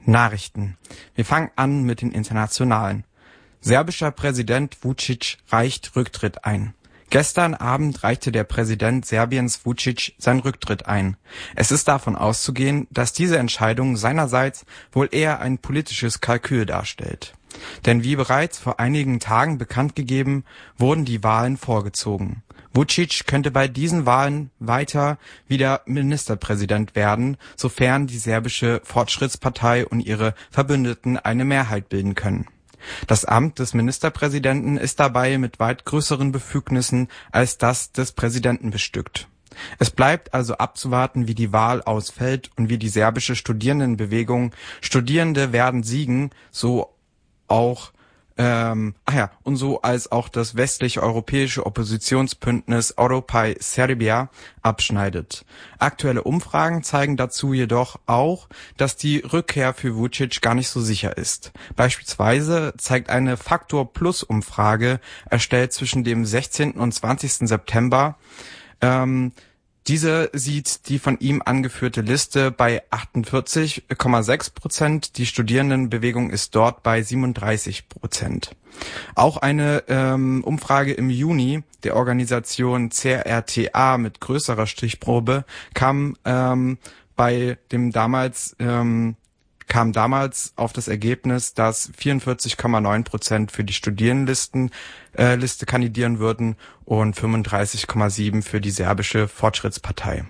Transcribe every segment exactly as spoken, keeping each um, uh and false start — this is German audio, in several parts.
Nachrichten. Wir fangen an mit den internationalen. Serbischer Präsident Vučić reicht Rücktritt ein. Gestern Abend reichte der Präsident Serbiens Vučić seinen Rücktritt ein. Es ist davon auszugehen, dass diese Entscheidung seinerseits wohl eher ein politisches Kalkül darstellt. Denn wie bereits vor einigen Tagen bekannt gegeben, wurden die Wahlen vorgezogen. Vučić könnte bei diesen Wahlen weiter wieder Ministerpräsident werden, sofern die serbische Fortschrittspartei und ihre Verbündeten eine Mehrheit bilden können. Das Amt des Ministerpräsidenten ist dabei mit weit größeren Befugnissen als das des Präsidenten bestückt. Es bleibt also abzuwarten, wie die Wahl ausfällt und wie die serbische Studierendenbewegung Studierende werden siegen, so auch ähm, ach ja, und so als auch das westlich-europäische Oppositionsbündnis Oropaj Serbia abschneidet. Aktuelle Umfragen zeigen dazu jedoch auch, dass die Rückkehr für Vučić gar nicht so sicher ist. Beispielsweise zeigt eine Faktor-Plus-Umfrage, erstellt zwischen dem sechzehnten und zwanzigsten September, ähm, Diese sieht die von ihm angeführte Liste bei achtundvierzig Komma sechs Prozent. Die Studierendenbewegung ist dort bei siebenunddreißig Prozent. Auch eine ähm, Umfrage im Juni der Organisation C R T A mit größerer Stichprobe kam ähm, bei dem damals ähm, kam damals auf das Ergebnis, dass vierundvierzig Komma neun Prozent für die Studierendenlisten äh, Liste kandidieren würden und fünfunddreißig Komma sieben für die serbische Fortschrittspartei.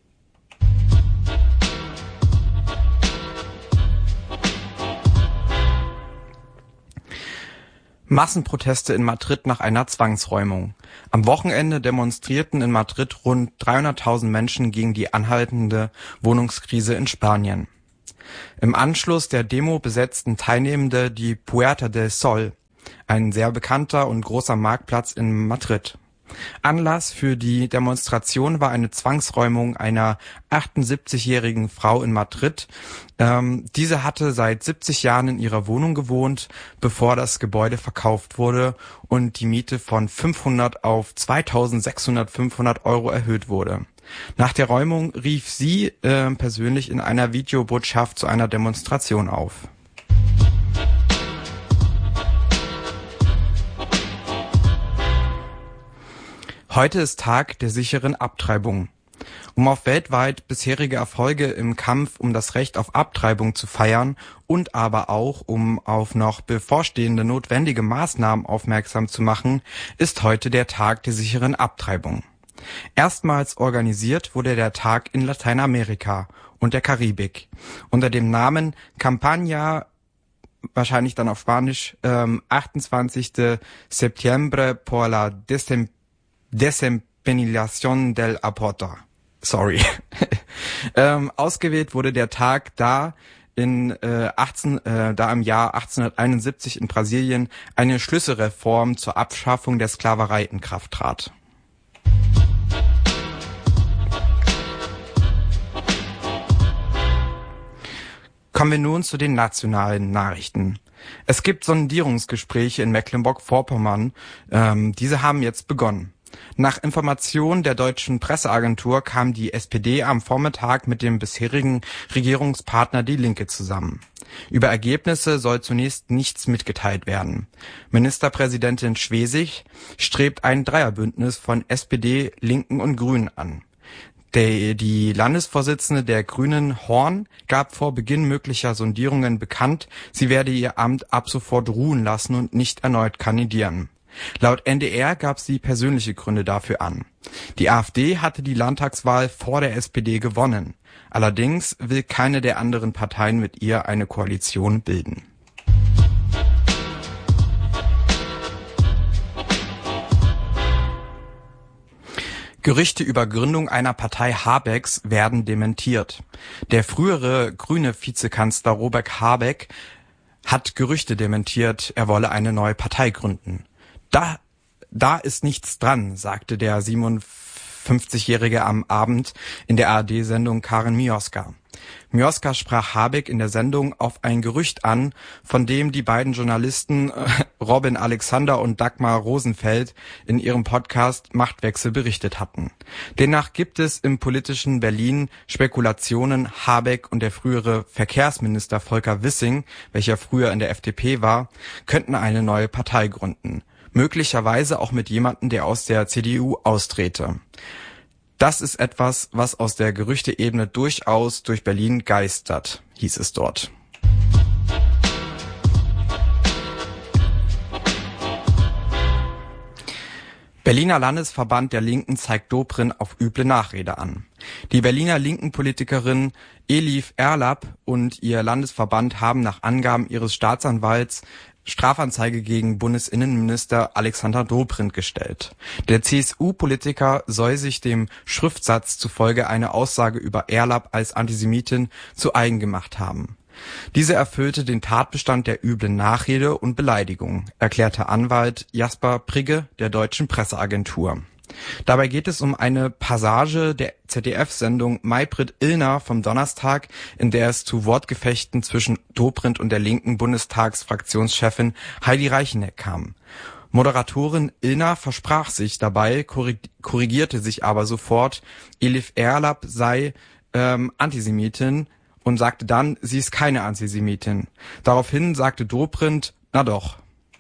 Massenproteste in Madrid nach einer Zwangsräumung. Am Wochenende demonstrierten in Madrid rund dreihunderttausend Menschen gegen die anhaltende Wohnungskrise in Spanien. Im Anschluss der Demo besetzten Teilnehmende die Puerta del Sol, ein sehr bekannter und großer Marktplatz in Madrid. Anlass für die Demonstration war eine Zwangsräumung einer achtundsiebzigjährigen Frau in Madrid. Ähm, diese hatte seit siebzig Jahren in ihrer Wohnung gewohnt, bevor das Gebäude verkauft wurde und die Miete von fünfhundert auf zweitausendsechshundert, fünfhundert Euro erhöht wurde. Nach der Räumung rief sie äh, persönlich in einer Videobotschaft zu einer Demonstration auf. Heute ist Tag der sicheren Abtreibung. Um auf weltweit bisherige Erfolge im Kampf um das Recht auf Abtreibung zu feiern und aber auch um auf noch bevorstehende notwendige Maßnahmen aufmerksam zu machen, ist heute der Tag der sicheren Abtreibung. Erstmals organisiert wurde der Tag in Lateinamerika und der Karibik unter dem Namen Campaña, wahrscheinlich dann auf Spanisch, ähm, achtundzwanzigsten Septiembre por la Desem- Desempenilización del Aborto. Sorry. ähm, ausgewählt wurde der Tag, da in äh, achtzehn, äh, da im Jahr achtzehnhunderteinundsiebzig in Brasilien eine Schlüsselreform zur Abschaffung der Sklaverei in Kraft trat. Kommen wir nun zu den nationalen Nachrichten. Es gibt Sondierungsgespräche in Mecklenburg-Vorpommern. Ähm, diese haben jetzt begonnen. Nach Informationen der deutschen Presseagentur kam die S P D am Vormittag mit dem bisherigen Regierungspartner Die Linke zusammen. Über Ergebnisse soll zunächst nichts mitgeteilt werden. Ministerpräsidentin Schwesig strebt ein Dreierbündnis von S P D, Linken und Grünen an. Der, die Landesvorsitzende der Grünen, Horn, gab vor Beginn möglicher Sondierungen bekannt, sie werde ihr Amt ab sofort ruhen lassen und nicht erneut kandidieren. Laut N D R gab sie persönliche Gründe dafür an. Die AfD hatte die Landtagswahl vor der S P D gewonnen. Allerdings will keine der anderen Parteien mit ihr eine Koalition bilden. Gerüchte über Gründung einer Partei Habecks werden dementiert. Der frühere grüne Vizekanzler Robert Habeck hat Gerüchte dementiert, er wolle eine neue Partei gründen. Da, da ist nichts dran, sagte der fünfzigjährige am Abend in der A R D-Sendung Karin Mioska. Mioska sprach Habeck in der Sendung auf ein Gerücht an, von dem die beiden Journalisten äh, Robin Alexander und Dagmar Rosenfeld in ihrem Podcast Machtwechsel berichtet hatten. Demnach gibt es im politischen Berlin Spekulationen, Habeck und der frühere Verkehrsminister Volker Wissing, welcher früher in der F D P war, könnten eine neue Partei gründen. Möglicherweise auch mit jemandem, der aus der C D U austrete. Das ist etwas, was aus der Gerüchteebene durchaus durch Berlin geistert, hieß es dort. Berliner Landesverband der Linken zeigt Dobrindt auf üble Nachrede an. Die Berliner Linken-Politikerin Elif Erlab und ihr Landesverband haben nach Angaben ihres Staatsanwalts Strafanzeige gegen Bundesinnenminister Alexander Dobrindt gestellt. Der C S U-Politiker soll sich dem Schriftsatz zufolge eine Aussage über Erlab als Antisemitin zu eigen gemacht haben. Diese erfüllte den Tatbestand der üblen Nachrede und Beleidigung, erklärte Anwalt Jasper Prigge der Deutschen Presseagentur. Dabei geht es um eine Passage der Z D F-Sendung Maybrit Illner vom Donnerstag, in der es zu Wortgefechten zwischen Dobrindt und der linken Bundestagsfraktionschefin Heidi Reicheneck kam. Moderatorin Illner versprach sich dabei, korrigierte sich aber sofort, Elif Erlab sei ähm, Antisemitin und sagte dann, sie ist keine Antisemitin. Daraufhin sagte Dobrindt, na doch.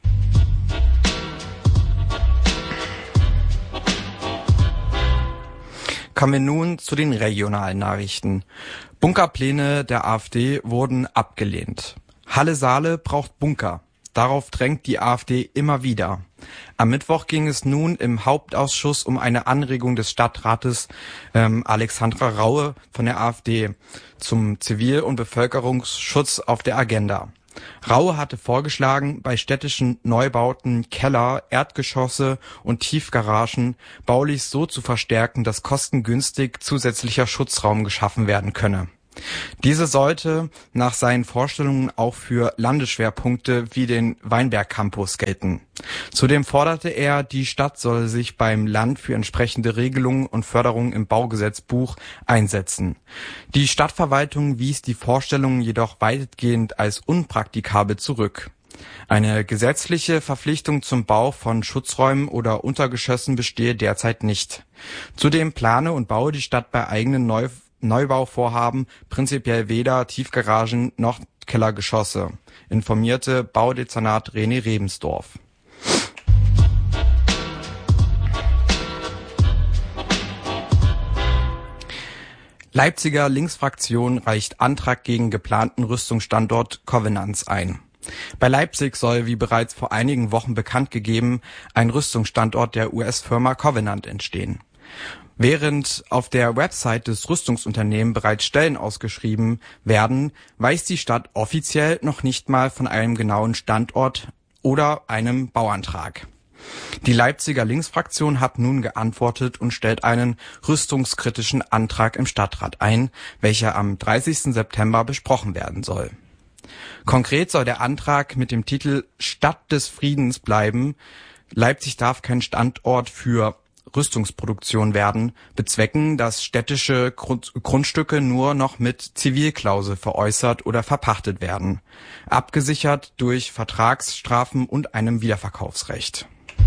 Kommen wir nun zu den regionalen Nachrichten. Bunkerpläne der AfD wurden abgelehnt. Halle-Saale braucht Bunker. Darauf drängt die AfD immer wieder. Am Mittwoch ging es nun im Hauptausschuss um eine Anregung des Stadtrates ähm, Alexandra Raue von der AfD zum Zivil- und Bevölkerungsschutz auf der Agenda. Raue hatte vorgeschlagen, bei städtischen Neubauten Keller, Erdgeschosse und Tiefgaragen baulich so zu verstärken, dass kostengünstig zusätzlicher Schutzraum geschaffen werden könne. Diese sollte nach seinen Vorstellungen auch für Landesschwerpunkte wie den Weinberg-Campus gelten. Zudem forderte er, die Stadt solle sich beim Land für entsprechende Regelungen und Förderungen im Baugesetzbuch einsetzen. Die Stadtverwaltung wies die Vorstellungen jedoch weitgehend als unpraktikabel zurück. Eine gesetzliche Verpflichtung zum Bau von Schutzräumen oder Untergeschossen bestehe derzeit nicht. Zudem plane und baue die Stadt bei eigenen Neu Neubauvorhaben prinzipiell weder Tiefgaragen noch Kellergeschosse, informierte Baudezernat René Rebensdorf. Leipziger Linksfraktion reicht Antrag gegen geplanten Rüstungsstandort Covenants ein. Bei Leipzig soll, wie bereits vor einigen Wochen bekannt gegeben, ein Rüstungsstandort der U S-Firma Covenant entstehen. Während auf der Website des Rüstungsunternehmens bereits Stellen ausgeschrieben werden, weiß die Stadt offiziell noch nicht mal von einem genauen Standort oder einem Bauantrag. Die Leipziger Linksfraktion hat nun geantwortet und stellt einen rüstungskritischen Antrag im Stadtrat ein, welcher am dreißigsten September besprochen werden soll. Konkret soll der Antrag mit dem Titel Stadt des Friedens bleiben, Leipzig darf kein Standort für Rüstungsproduktion werden, bezwecken, dass städtische Grund- Grundstücke nur noch mit Zivilklausel veräußert oder verpachtet werden, abgesichert durch Vertragsstrafen und einem Wiederverkaufsrecht.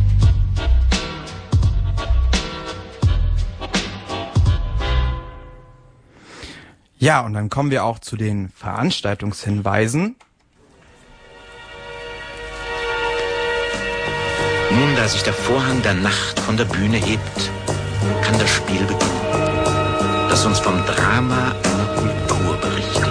Ja, und dann kommen wir auch zu den Veranstaltungshinweisen. Nun, da sich der Vorhang der Nacht von der Bühne hebt, kann das Spiel beginnen, das uns vom Drama einer Kultur berichtet.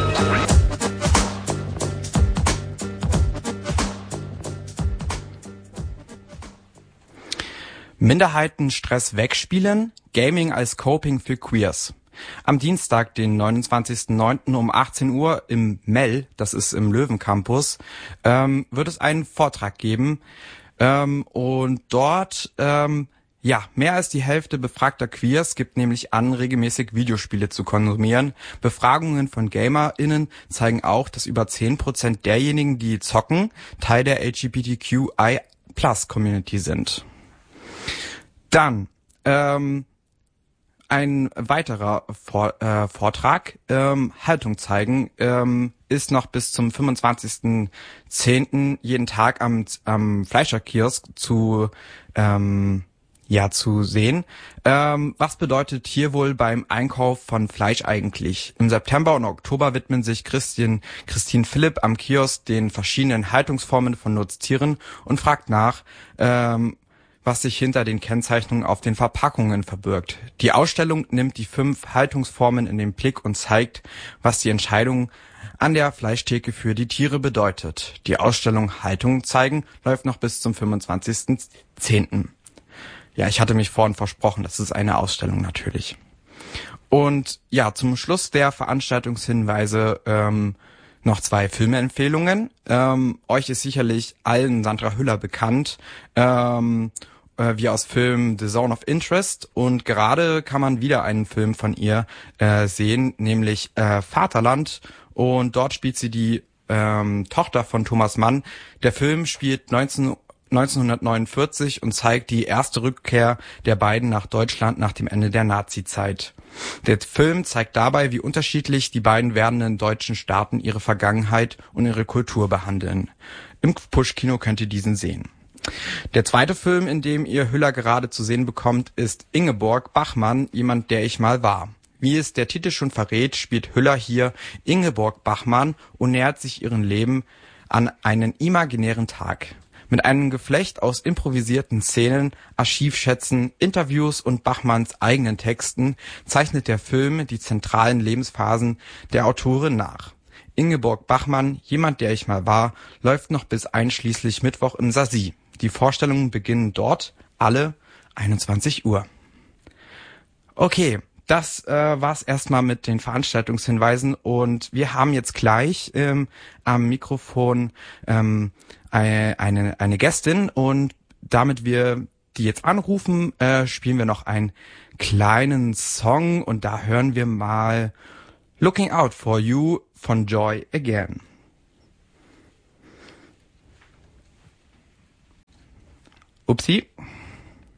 Minderheitenstress wegspielen, Gaming als Coping für Queers. Am Dienstag, den neunundzwanzigsten neunten um achtzehn Uhr im M E L, das ist im Löwencampus, ähm, wird es einen Vortrag geben. Ähm, und dort, ähm, ja, mehr als die Hälfte befragter Queers gibt nämlich an, regelmäßig Videospiele zu konsumieren. Befragungen von GamerInnen zeigen auch, dass über zehn Prozent derjenigen, die zocken, Teil der L G B T Q I Plus Community sind. Dann, ähm, ein weiterer Vor- äh, Vortrag, ähm, Haltung zeigen, ähm, ist noch bis zum fünfundzwanzigsten zehnten jeden Tag am, am Fleischerkiosk zu ähm, ja zu sehen. Ähm, was bedeutet hier wohl beim Einkauf von Fleisch eigentlich? Im September und Oktober widmen sich Christian, Christine Philipp am Kiosk den verschiedenen Haltungsformen von Nutztieren und fragt nach, ähm, was sich hinter den Kennzeichnungen auf den Verpackungen verbirgt. Die Ausstellung nimmt die fünf Haltungsformen in den Blick und zeigt, was die Entscheidung an der Fleischtheke für die Tiere bedeutet. Die Ausstellung Haltung zeigen läuft noch bis zum fünfundzwanzigsten zehnten Ja, ich hatte mich vorhin versprochen, das ist eine Ausstellung natürlich. Und ja, zum Schluss der Veranstaltungshinweise ähm, noch zwei Filmeempfehlungen. Ähm, euch ist sicherlich allen Sandra Hüller bekannt, ähm, äh, wie aus Film The Zone of Interest. Und gerade kann man wieder einen Film von ihr äh, sehen, nämlich äh, Vaterland. Und dort spielt sie die ähm, Tochter von Thomas Mann. Der Film spielt neunzehnhundertneunundvierzig und zeigt die erste Rückkehr der beiden nach Deutschland nach dem Ende der Nazizeit. Der Film zeigt dabei, wie unterschiedlich die beiden werdenden deutschen Staaten ihre Vergangenheit und ihre Kultur behandeln. Im Push-Kino könnt ihr diesen sehen. Der zweite Film, in dem ihr Hüller gerade zu sehen bekommt, ist Ingeborg Bachmann, jemand, der ich mal war. Wie es der Titel schon verrät, spielt Hüller hier Ingeborg Bachmann und nähert sich ihrem Leben an einen imaginären Tag. Mit einem Geflecht aus improvisierten Szenen, Archivschätzen, Interviews und Bachmanns eigenen Texten zeichnet der Film die zentralen Lebensphasen der Autorin nach. Ingeborg Bachmann, jemand, der ich mal war, läuft noch bis einschließlich Mittwoch im Sasi. Die Vorstellungen beginnen dort alle einundzwanzig Uhr. Okay, das äh, war's erstmal mit den Veranstaltungshinweisen und wir haben jetzt gleich ähm, am Mikrofon ähm, eine, eine Gästin und damit wir die jetzt anrufen, äh, spielen wir noch einen kleinen Song und da hören wir mal Looking Out for You von Joy Again. Upsi.